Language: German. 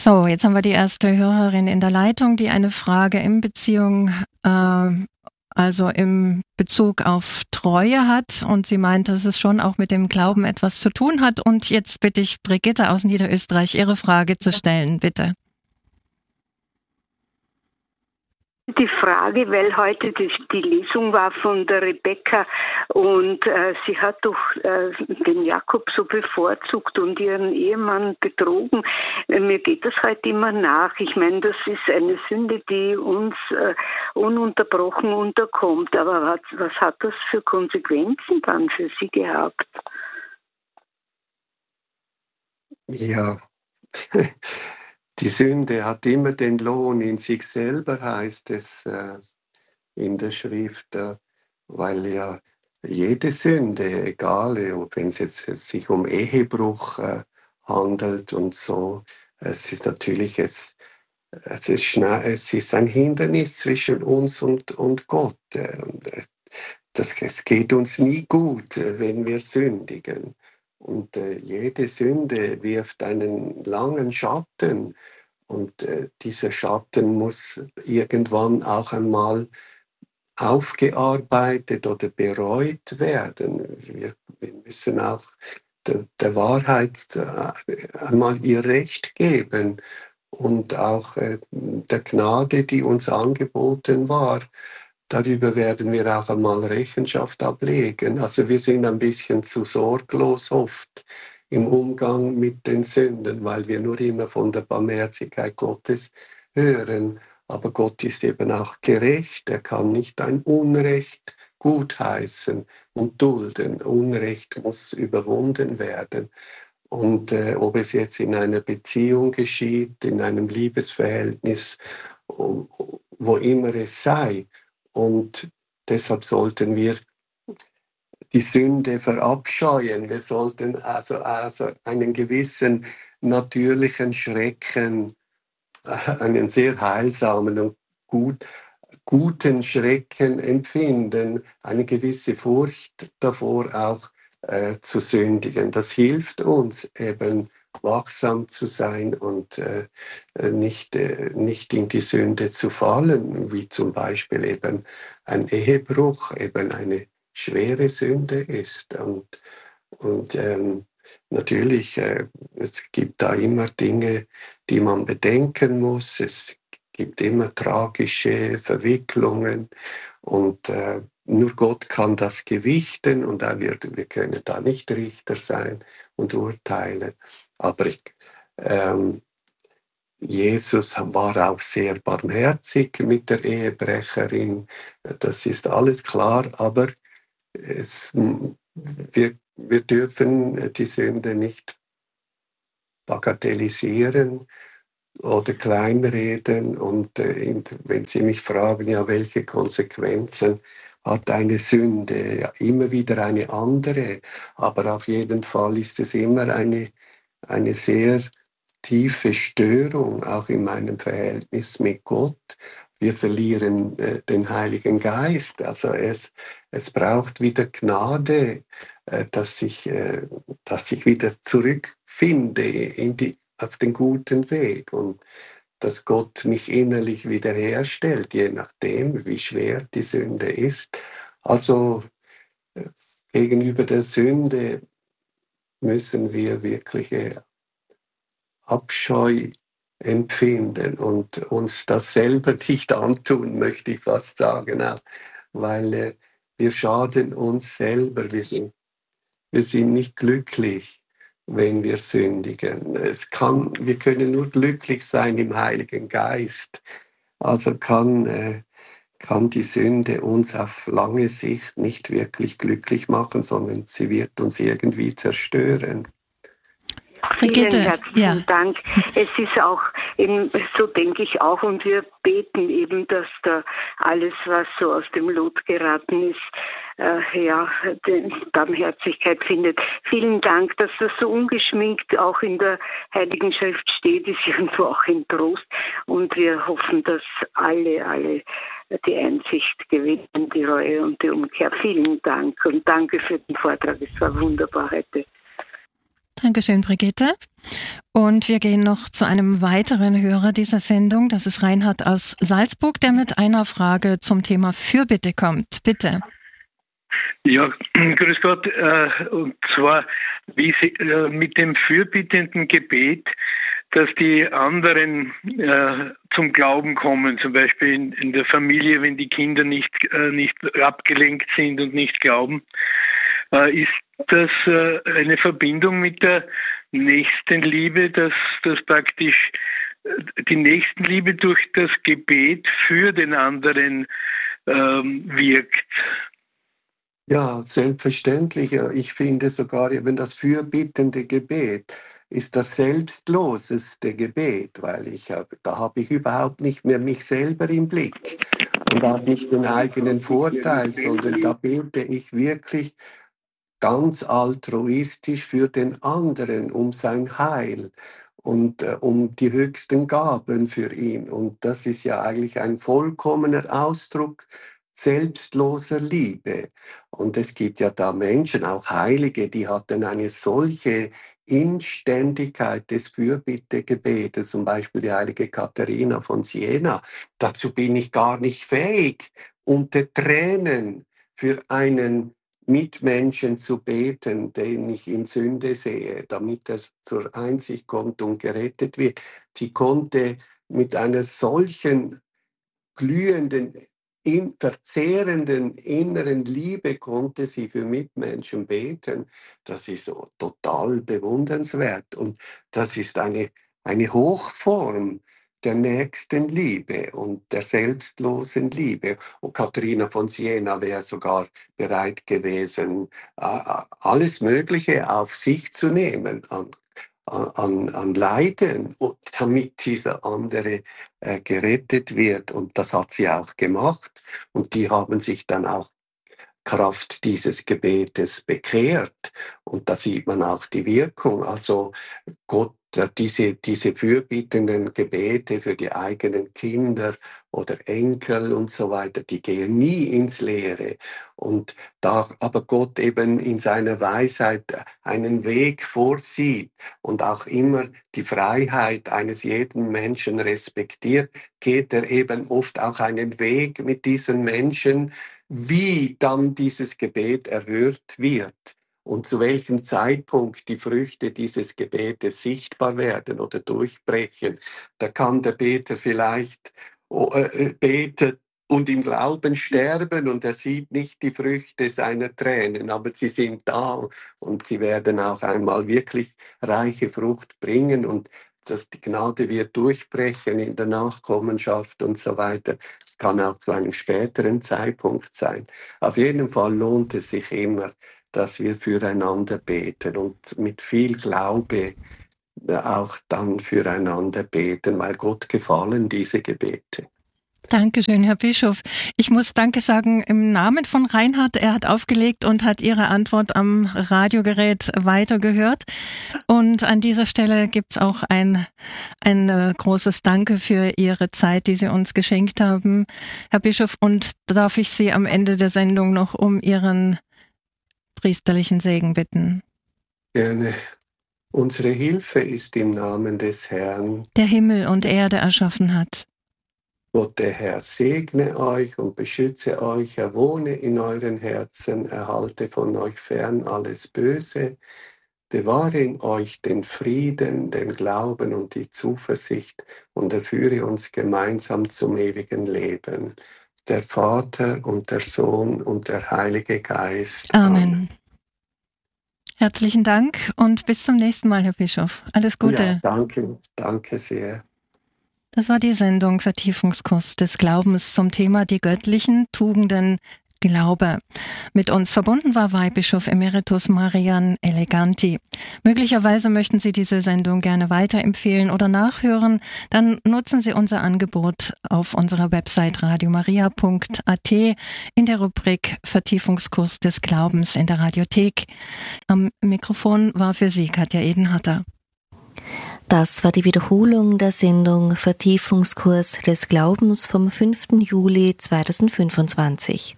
So, jetzt haben wir die erste Hörerin in der Leitung, die eine Frage in Beziehung, also im Bezug auf Treue hat. Und sie meint, dass es schon auch mit dem Glauben etwas zu tun hat. Und jetzt bitte ich Brigitte aus Niederösterreich, ihre Frage zu stellen, bitte. Die Frage, weil heute die Lesung war von der Rebecca und sie hat doch den Jakob so bevorzugt und ihren Ehemann betrogen. Mir geht das heute immer nach. Ich meine, das ist eine Sünde, die uns ununterbrochen unterkommt. Aber was hat das für Konsequenzen dann für sie gehabt? Ja, die Sünde hat immer den Lohn in sich selber, heißt es in der Schrift, weil ja jede Sünde, egal ob es jetzt sich um Ehebruch handelt und so, es ist natürlich es ist ein Hindernis zwischen uns und Gott. Es geht uns nie gut, wenn wir sündigen. Und jede Sünde wirft einen langen Schatten. Und dieser Schatten muss irgendwann auch einmal aufgearbeitet oder bereut werden. Wir müssen auch der Wahrheit einmal ihr Recht geben und auch der Gnade, die uns angeboten war. Darüber werden wir auch einmal Rechenschaft ablegen. Also wir sind ein bisschen zu sorglos oft im Umgang mit den Sünden, weil wir nur immer von der Barmherzigkeit Gottes hören. Aber Gott ist eben auch gerecht. Er kann nicht ein Unrecht gutheißen und dulden. Unrecht muss überwunden werden. Und ob es jetzt in einer Beziehung geschieht, in einem Liebesverhältnis, wo immer es sei. Und deshalb sollten wir die Sünde verabscheuen. Wir sollten also einen gewissen natürlichen Schrecken, einen sehr heilsamen und guten Schrecken empfinden, eine gewisse Furcht davor auch zu sündigen. Das hilft uns eben wachsam zu sein und nicht in die Sünde zu fallen, wie zum Beispiel eben ein Ehebruch, eben eine schwere Sünde ist. Und natürlich, es gibt da immer Dinge, die man bedenken muss. Es gibt immer tragische Verwicklungen und nur Gott kann das gewichten und wir können da nicht Richter sein und urteilen. Aber Jesus war auch sehr barmherzig mit der Ehebrecherin, das ist alles klar, aber wir dürfen die Sünde nicht bagatellisieren oder kleinreden. Und wenn Sie mich fragen, ja, welche Konsequenzen hat eine Sünde? Ja, immer wieder eine andere, aber auf jeden Fall ist es immer eine sehr tiefe Störung, auch in meinem Verhältnis mit Gott. Wir verlieren den Heiligen Geist. Also es braucht wieder Gnade, dass ich wieder zurückfinde auf den guten Weg und dass Gott mich innerlich wiederherstellt, je nachdem, wie schwer die Sünde ist. Also gegenüber der Sünde müssen wir wirkliche Abscheu empfinden und uns das selber nicht antun, möchte ich fast sagen, auch, weil wir schaden uns selber. Wir sind nicht glücklich, wenn wir sündigen. Wir können nur glücklich sein im Heiligen Geist. Also kann die Sünde uns auf lange Sicht nicht wirklich glücklich machen, sondern sie wird uns irgendwie zerstören. Brigitte, vielen herzlichen Dank. Es ist auch, eben, so denke ich auch, und wir beten eben, dass da alles, was so aus dem Lot geraten ist, die Barmherzigkeit findet. Vielen Dank, dass das so ungeschminkt auch in der Heiligen Schrift steht, ist irgendwo auch ein Trost. Und wir hoffen, dass alle die Einsicht gewinnen, die Reue und die Umkehr. Vielen Dank und danke für den Vortrag. Es war wunderbar heute. Dankeschön, Brigitte. Und wir gehen noch zu einem weiteren Hörer dieser Sendung. Das ist Reinhard aus Salzburg, der mit einer Frage zum Thema Fürbitte kommt. Bitte. Ja, grüß Gott. Und zwar, wie Sie, mit dem fürbittenden Gebet, dass die anderen zum Glauben kommen, zum Beispiel in der Familie, wenn die Kinder nicht abgelenkt sind und nicht glauben. Ist das eine Verbindung mit der Nächstenliebe, dass praktisch die Nächstenliebe durch das Gebet für den anderen wirkt? Ja, selbstverständlich. Ich finde sogar eben das fürbittende Gebet ist das selbstloseste Gebet, weil da habe ich überhaupt nicht mehr mich selber im Blick und auch nicht den eigenen Vorteil, sondern da bete ich wirklich ganz altruistisch für den anderen, um sein Heil und um die höchsten Gaben für ihn. Und das ist ja eigentlich ein vollkommener Ausdruck selbstloser Liebe. Und es gibt ja da Menschen, auch Heilige, die hatten eine solche Inständigkeit des Fürbittegebetes, zum Beispiel die heilige Katharina von Siena. Dazu bin ich gar nicht fähig, unter Tränen für einen Mitmenschen zu beten, den ich in Sünde sehe, damit er zur Einsicht kommt und gerettet wird. Sie konnte mit einer solchen glühenden, verzehrenden inneren Liebe konnte sie für Mitmenschen beten. Das ist so total bewundernswert und das ist eine Hochform der Nächstenliebe und der selbstlosen Liebe. Und Katharina von Siena wäre sogar bereit gewesen, alles Mögliche auf sich zu nehmen an Leiden, damit dieser andere gerettet wird. Und das hat sie auch gemacht. Und die haben sich dann auch Kraft dieses Gebetes bekehrt. Und da sieht man auch die Wirkung. Also Gott, diese fürbittenden Gebete für die eigenen Kinder oder Enkel und so weiter, die gehen nie ins Leere. Und da aber Gott eben in seiner Weisheit einen Weg vorsieht und auch immer die Freiheit eines jeden Menschen respektiert, geht er eben oft auch einen Weg mit diesen Menschen, wie dann dieses Gebet erhört wird. Und zu welchem Zeitpunkt die Früchte dieses Gebetes sichtbar werden oder durchbrechen. Da kann der Beter vielleicht beten und im Glauben sterben und er sieht nicht die Früchte seiner Tränen, aber sie sind da und sie werden auch einmal wirklich reiche Frucht bringen und die Gnade wird durchbrechen in der Nachkommenschaft und so weiter. Es kann auch zu einem späteren Zeitpunkt sein. Auf jeden Fall lohnt es sich immer, dass wir füreinander beten und mit viel Glaube auch dann füreinander beten, weil Gott gefallen diese Gebete. Dankeschön, Herr Bischof. Ich muss Danke sagen im Namen von Reinhard. Er hat aufgelegt und hat Ihre Antwort am Radiogerät weitergehört. Und an dieser Stelle gibt's auch ein großes Danke für Ihre Zeit, die Sie uns geschenkt haben, Herr Bischof. Und darf ich Sie am Ende der Sendung noch um Ihren priesterlichen Segen bitten? Gerne. Unsere Hilfe ist im Namen des Herrn, der Himmel und Erde erschaffen hat. Gott, der Herr, segne euch und beschütze euch, er wohne in euren Herzen, erhalte von euch fern alles Böse, bewahre in euch den Frieden, den Glauben und die Zuversicht und er führe uns gemeinsam zum ewigen Leben. Der Vater und der Sohn und der Heilige Geist. Amen. Herzlichen Dank und bis zum nächsten Mal, Herr Bischof. Alles Gute. Ja, danke sehr. Das war die Sendung Vertiefungskurs des Glaubens zum Thema die göttlichen Tugenden Glaube. Mit uns verbunden war Weihbischof Emeritus Marian Eleganti. Möglicherweise möchten Sie diese Sendung gerne weiterempfehlen oder nachhören. Dann nutzen Sie unser Angebot auf unserer Website radiomaria.at in der Rubrik Vertiefungskurs des Glaubens in der Radiothek. Am Mikrofon war für Sie Katja Edenhatter. Das war die Wiederholung der Sendung Vertiefungskurs des Glaubens vom 5. Juli 2025.